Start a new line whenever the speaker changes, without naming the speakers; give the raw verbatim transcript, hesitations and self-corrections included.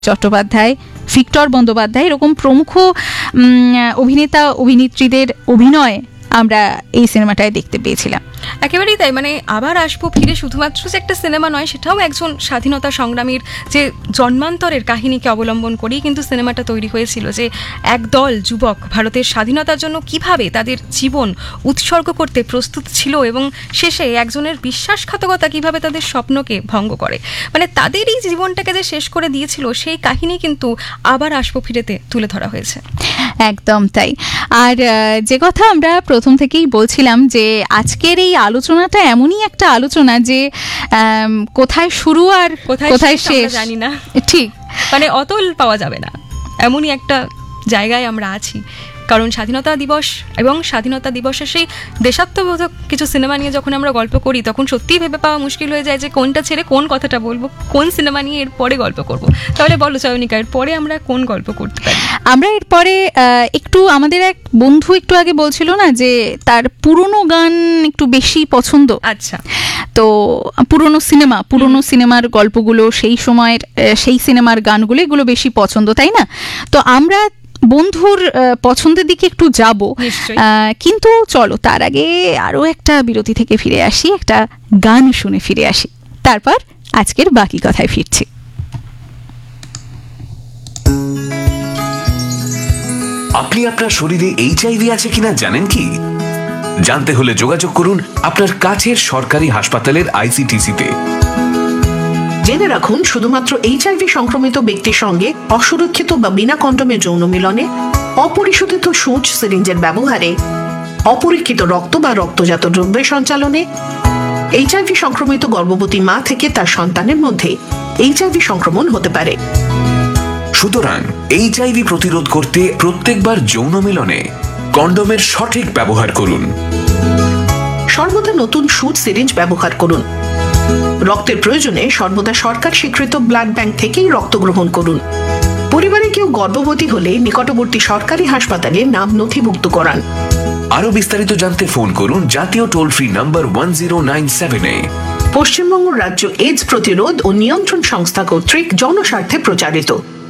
Chattopadhyay, Victor Bandyopadhyay এরকম প্রমুখ অভিনেতা অভিনেত্রীদের অভিনয় আমরা এই সিনেমাটায় দেখতে পেয়েছিলাম।
একেবারেই তাই, মানে আবার আসবো ফিরে শুধুমাত্র যে একটা সিনেমা নয়, সেটাও একজন স্বাধীনতা সংগ্রামীর যে জন্মান্তরের কাহিনীকে অবলম্বন করেই কিন্তু সিনেমাটা তৈরি হয়েছিল, যে একদল যুবক ভারতের স্বাধীনতার জন্য কিভাবে তাদের জীবন উৎসর্গ করতে প্রস্তুত ছিল এবং শেষে একজনের বিশ্বাসঘাতকতা কিভাবে তাদের স্বপ্নকে ভঙ্গ করে, মানে তাদের এই জীবনটাকে যে শেষ করে দিয়েছিল সেই কাহিনী কিন্তু আবার আসবো ফিরেতে তুলে ধরা হয়েছে।
একদম তাই। আর যে কথা আমরা প্রথম থেকেই বলছিলাম যে আজকের এই আলোচনাটা এমনই একটা আলোচনা যে কোথায় শুরু আর কোথায় শেষ
জানি না,
ঠিক
মানে অতল পাওয়া যাবে না, এমনই একটা জায়গায় আমরা আছি। কারণ স্বাধীনতা দিবস এবং স্বাধীনতা দিবসের সেই দেশাত্মবোধক কিছু সিনেমা নিয়ে যখন আমরা গল্প করি তখন সত্যিই ভেবে পাওয়া মুশকিল হয়ে যায় যে কোনটা ছেড়ে কোন কথাটা বলবো, কোন সিনেমা নিয়ে এর পরে গল্প করব। তাহলে বলো চয়নিকা, এর পরে আমরা কোন গল্প করতে পারি?
আমরা এরপরে একটু আমাদের এক বন্ধু একটু আগে বলছিল না যে তার পুরনো গান একটু বেশি পছন্দ।
আচ্ছা,
তো পুরনো সিনেমা পুরনো সিনেমার গল্পগুলো, সেই সময়ের সেই সিনেমার গানগুলো, এগুলো বেশি পছন্দ, তাই না? তো আমরা বন্ধুর পছন্দের দিকে একটু যাব, কিন্তু চলো তার আগে আরো একটা বিরতি থেকে ফিরে আসি, একটা গান শুনে ফিরে আসি, তারপর আজকের বাকি কথায় ফিরছি।
আপনি আপনার শরীরে এইচআইভি আছে কিনা জানেন কি? জানতে হলে যোগাযোগ করুন আপনার কাছের সরকারি হাসপাতালের আইসিটিসিতে।
জেনে রাখুন, শুধুমাত্র এইচআইভি সংক্রমিত ব্যক্তির সঙ্গে অসুরক্ষিত বা বিনা কন্ডোমে যৌন মিলনে, অপরিশোধিত সূচ সিরিঞ্জের ব্যবহারে, অপরীক্ষিত রক্ত বা রক্তজাত দ্রব্যের সঞ্চালনে, এইচআইভি সংক্রমিত গর্ভবতী মা থেকে তার সন্তানের মধ্যে এইচআইভি সংক্রমণ হতে পারে।
সুতরাং এইচআইভি প্রতিরোধ করতে প্রত্যেকবার যৌন মিলনে কন্ডোমের সঠিক ব্যবহার করুন।
সর্বদা নতুন সূচ সিরিঞ্জ ব্যবহার করুন। রক্তের প্রয়োজনে সর্বদা সরকার স্বীকৃত ব্লাড ব্যাংক থেকেই রক্ত গ্রহণ করুন। পরিবারে কেউ গর্ভবতী হলে নিকটবর্তী সরকারি হাসপাতালে নাম নথিভুক্ত করান।
আরো বিস্তারিত জানতে ফোন করুন জাতীয় toll free number one zero nine seven এ।
পশ্চিমবঙ্গ রাজ্য এইডস প্রতিরোধ ও নিয়ন্ত্রণ সংস্থা কর্তৃক জনস্বার্থে প্রচারিত।